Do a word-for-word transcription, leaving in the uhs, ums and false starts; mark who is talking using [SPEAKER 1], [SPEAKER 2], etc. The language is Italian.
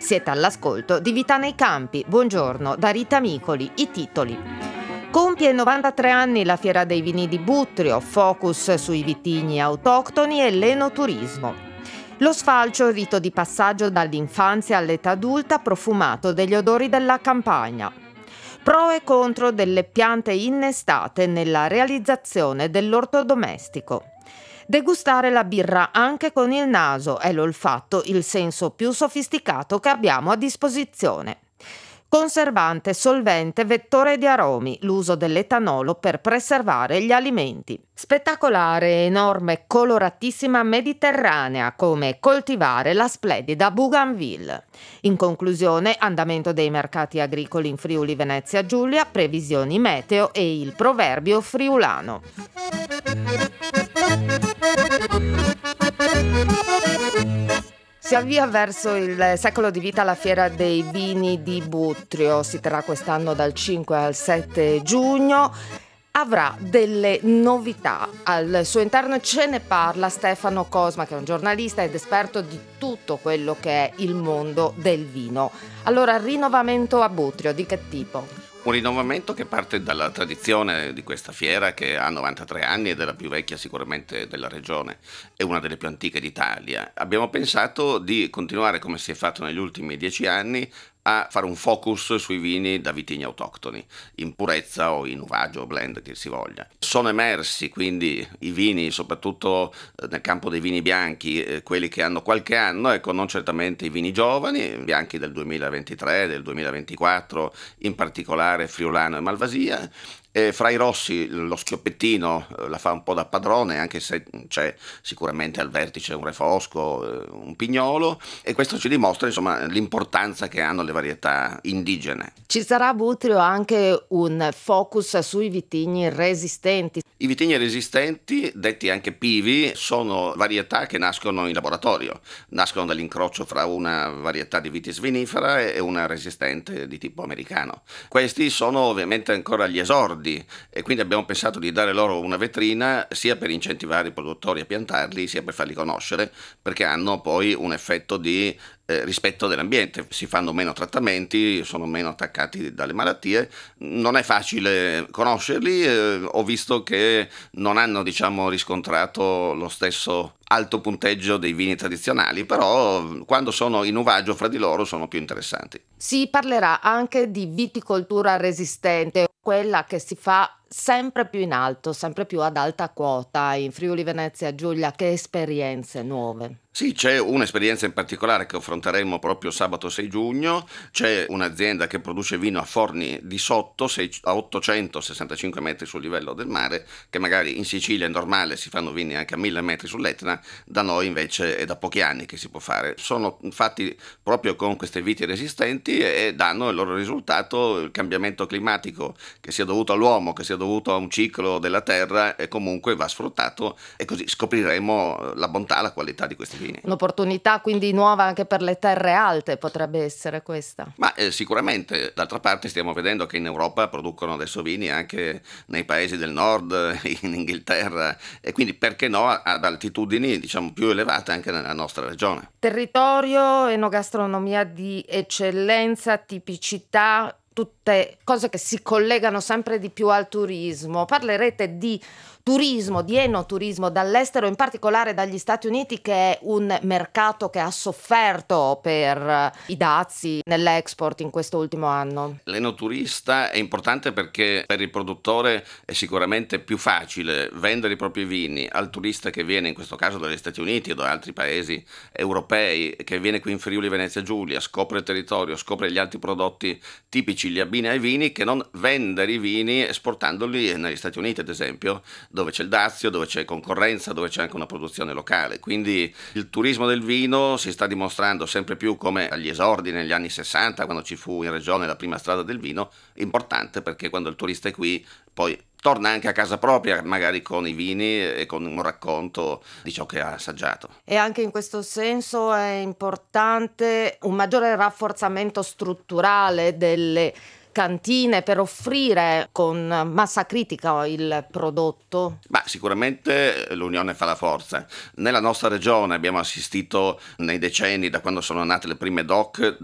[SPEAKER 1] Siete all'ascolto di Vita nei Campi. Buongiorno da Rita Micoli. I titoli. Compie novantatré anni la Fiera dei Vini di Buttrio, focus sui vitigni autoctoni e l'enoturismo. Lo sfalcio, rito di passaggio dall'infanzia all'età adulta, profumato degli odori della campagna. Pro e contro delle piante innestate nella realizzazione dell'orto domestico. Degustare la birra anche con il naso è l'olfatto, il senso più sofisticato che abbiamo a disposizione. Conservante, solvente, vettore di aromi, l'uso dell'etanolo per preservare gli alimenti. Spettacolare, enorme, coloratissima mediterranea, come coltivare la splendida Bougainville. In conclusione, andamento dei mercati agricoli in Friuli Venezia Giulia, previsioni meteo e il proverbio friulano. Si avvia verso il secolo di vita la Fiera dei Vini di Buttrio, si terrà quest'anno dal cinque al sette giugno, avrà delle novità al suo interno, ce ne parla Stefano Cosma, che è un giornalista ed esperto di tutto quello che è il mondo del vino. Allora, rinnovamento a Buttrio, di che tipo?
[SPEAKER 2] Un rinnovamento che parte dalla tradizione di questa fiera, che ha novantatré anni ed è la più vecchia sicuramente della regione, è una delle più antiche d'Italia. Abbiamo pensato di continuare, come si è fatto negli ultimi dieci anni, a fare un focus sui vini da vitigni autoctoni, in purezza o in uvaggio o blend che si voglia. Sono emersi quindi i vini, soprattutto nel campo dei vini bianchi, eh, quelli che hanno qualche anno, ecco, non certamente i vini giovani, bianchi del duemilaventitré, del duemilaventiquattro, in particolare Friulano e Malvasia. E fra i rossi lo schioppettino eh, la fa un po' da padrone, anche se c'è sicuramente al vertice un refosco, eh, un pignolo, e questo ci dimostra insomma l'importanza che hanno le varietà indigene.
[SPEAKER 1] Ci sarà a Buttrio anche un focus sui vitigni resistenti.
[SPEAKER 2] I vitigni resistenti, detti anche pivi, sono varietà che nascono in laboratorio, nascono dall'incrocio fra una varietà di vitis vinifera e una resistente di tipo americano. Questi sono ovviamente ancora agli esordi, e quindi abbiamo pensato di dare loro una vetrina sia per incentivare i produttori a piantarli, sia per farli conoscere, perché hanno poi un effetto di eh, rispetto dell'ambiente. Si fanno meno trattamenti, sono meno attaccati dalle malattie. Non è facile conoscerli, eh, ho visto che non hanno, diciamo, riscontrato lo stesso alto punteggio dei vini tradizionali, però quando sono in uvaggio fra di loro sono più interessanti.
[SPEAKER 1] Si parlerà anche di viticoltura resistente, quella che si fa sempre più in alto, sempre più ad alta quota in Friuli Venezia Giulia. Che esperienze nuove?
[SPEAKER 2] Sì, c'è un'esperienza in particolare che affronteremo proprio sabato sei giugno. C'è un'azienda che produce vino a forni di sotto, a ottocentosessantacinque metri sul livello del mare, che magari in Sicilia è normale, si fanno vini anche a mille metri sull'Etna, da noi invece è da pochi anni che si può fare. Sono fatti proprio con queste viti resistenti e danno il loro risultato. Il cambiamento climatico, che sia dovuto all'uomo, che sia dovuto a un ciclo della terra, e comunque va sfruttato, e così scopriremo la bontà, la qualità di questi vini.
[SPEAKER 1] Un'opportunità quindi nuova anche per le terre alte potrebbe essere questa.
[SPEAKER 2] Ma eh, sicuramente, d'altra parte stiamo vedendo che in Europa producono adesso vini anche nei paesi del nord, in Inghilterra, e quindi perché no ad altitudini diciamo più elevate anche nella nostra regione.
[SPEAKER 1] Territorio, enogastronomia di eccellenza, tipicità, tutte cose che si collegano sempre di più al turismo. Parlerete di turismo, di enoturismo dall'estero, in particolare dagli Stati Uniti, che è un mercato che ha sofferto per i dazi nell'export in questo ultimo anno.
[SPEAKER 2] L'enoturista è importante perché per il produttore è sicuramente più facile vendere i propri vini al turista che viene, in questo caso dagli Stati Uniti o da altri paesi europei, che viene qui in Friuli Venezia Giulia, scopre il territorio, scopre gli altri prodotti tipici, li abbina ai vini, che non vendere i vini esportandoli negli Stati Uniti, ad esempio, dove c'è il dazio, dove c'è concorrenza, dove c'è anche una produzione locale. Quindi il turismo del vino si sta dimostrando sempre più, come agli esordi negli anni sessanta, quando ci fu in regione la prima strada del vino, importante, perché quando il turista è qui poi torna anche a casa propria, magari con i vini e con un racconto di ciò che ha assaggiato.
[SPEAKER 1] E anche in questo senso è importante un maggiore rafforzamento strutturale delle cantine per offrire con massa critica il prodotto?
[SPEAKER 2] Ma sicuramente l'unione fa la forza. Nella nostra regione abbiamo assistito nei decenni, da quando sono nate le prime D O C,